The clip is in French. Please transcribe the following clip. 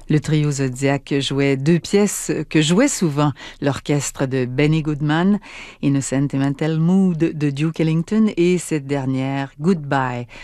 Le trio Zodiac jouait deux pièces que jouait souvent l'orchestre de Benny Goodman, In a Sentimental Mood de Duke Ellington et cette dernière, Goodbye